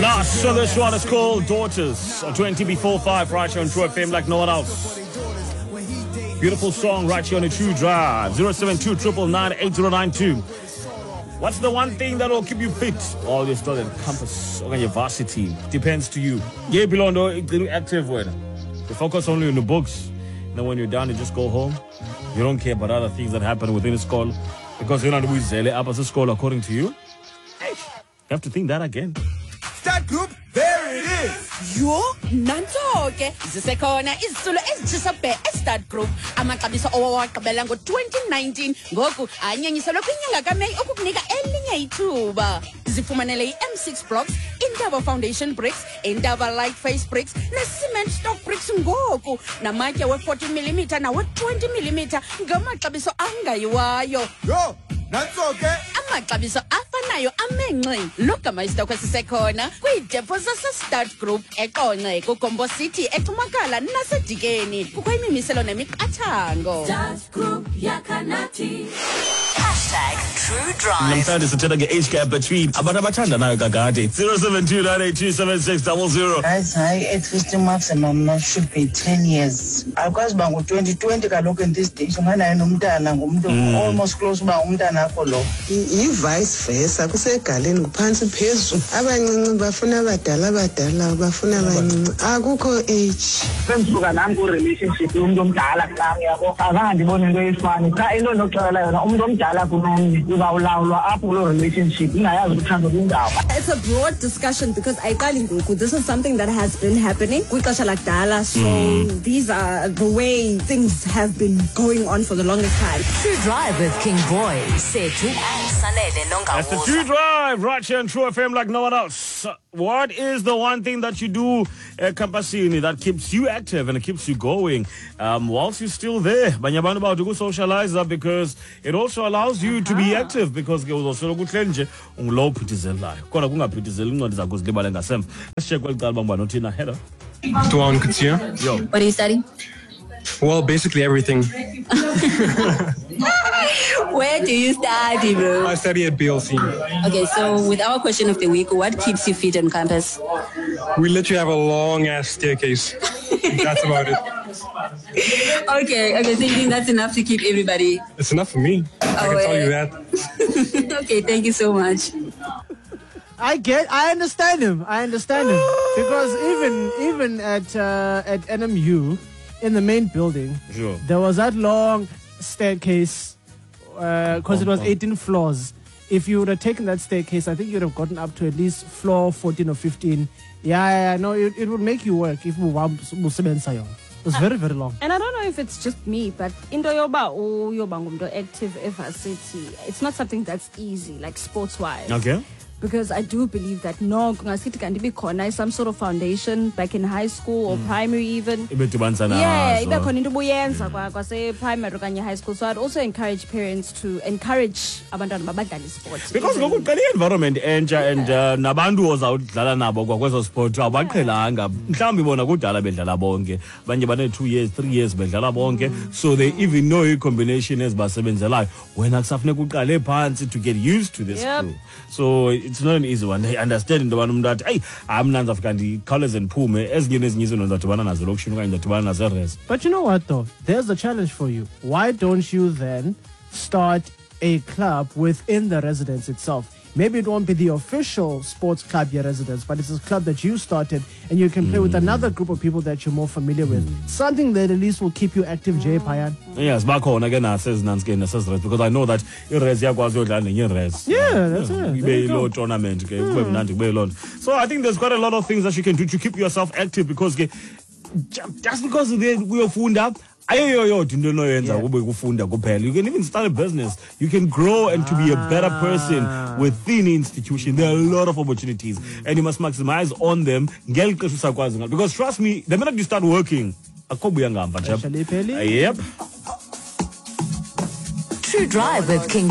Last so this one is called Daughters. 20 before 5 right here on True FM like no one else. Beautiful song right here on the True Drive. 072 999 What's the one thing that will keep you fit while you're still in campus or in your varsity? Depends to you. Yeah, Bilondo, active word. You focus only on the books. And then when you're done, you just go home. You don't care about other things that happen within the school because you're not with Zele up as a school according to you. You have to think that again. Start group, there it is. Yo, nanto ke zisekhona izithulo ezithisabhe estart group amaxabiso owaqabela ngo2019 ngoku anyenyiselwe kwinyanga kaMeyi ukukunika elinye ithuba. Zifumanele iM6 blocks, Indaba Foundation bricks, Indaba light face bricks, ne-cement stock bricks ngoku namatye we40mm nawe20mm ngamaxabiso angayiwayo. Yo, nanso ke Amaxabiso afanayo amenxe logama isitokho sisekhona kwiidepo zase-Start Group eqonce kuGombo City eThumakala naseDikeni kukho imimiselo nemiqathango. Start Group yakanathi. #TrueDrive. Namhlanje sithetha nge-age gap between abantu abathandanayo kakade. 072982760. Guys, at least maximum should be 10 years. Akwazi uba ngo-2020 kaloku in this days unganayo nomntana ngumntu almost close uba umntana akho lo. I-vice versa kusegaleni kuphantsi phezulu abancinci bafuna abadala bafuna abancinci akukho age. Sendisuka nami ku-relationship umuntu omdala kulami yabo azange ndibone into efani cha into endinokuxelela yona umuntu omdala kunomnye uzawulawulwa apho kuloo relationship ingayazi ukuthanda kwindaba. It's a broad discussion because this is something that has been happening kwixesha lakudala, so these are the way things have been going on for the longest time. True Drive with King Boy, Setu and Sanele That's the True Drive right here on True FM like no one else. What is the one thing that you do at Campasini that keeps you active and it keeps you going whilst you're still there? Banyabantu about to go socialize because it also allows you to be active because it was also good cleanse low pitizelayo. Kona kunga pitizela incwadi zakho zilibale ngasemva. Let's check what album Notina. Hello. Duan Couture. Yo. What do you study? Well, basically everything. Where do you study, bro? I study at BLC. Okay, so with our question of the week, what keeps you fit on campus? We literally have a long ass staircase. That's about it. Okay, so you think that's enough to keep everybody? It's enough for me. I can tell you that. Okay, thank you so much. I understand him because even at NMU in the main building, Sure. there was that long staircase because it was 18 floors. If you would have taken that staircase, I think you'd have gotten up to at least floor 14 or 15. Yeah, no, it would make you work if you It was very, very long. And I don't know if it's just me, but into yoba active varsity, it's not something that's easy, like sports-wise. Okay. Because I do believe that some sort of foundation back in high school or primary even. Yeah, primary or high school. So I'd also encourage parents to encourage abantwana babadlale sports. Because ngokuqala environment entsha and nabantu ozawudlala nabo kwakwezo sport abaqhelanga mhlawumbe bona kudala bedlala bonke banye bane 2 years 3 years bedlala bonke so they even know a combination ezibasebenzelayo wena kusafuneka uqale phansi to get used to this crew. So it's not an easy one. I understand into abantu umuntu athi hey amnanza afika ndikhawuleze ndiphume ezinye izinto ndizadibana nazo lokishini okanye ndidibana nazo res. But you know what though? There's a challenge for you. Why don't you then start a club within the residence itself? Maybe it won't be the official sports club, your residence, but it's a club that you started and you can play with another group of people that you're more familiar with. Something that at least will keep you active, Jay Payan. Yes, bakhona again nasezinansike because I know that iRes yakwazi uyodlala nenye iRes. Yeah, that's it. Ibe lo tournament ke kube mnandi kube lona. So I think there's quite a lot of things that you can do to keep yourself active because just because uyofunda you can even start a business. You can grow and to be a better person within the institution. There are a lot of opportunities and you must maximize on them. Because trust me, the minute you start working, yep. True Drive with King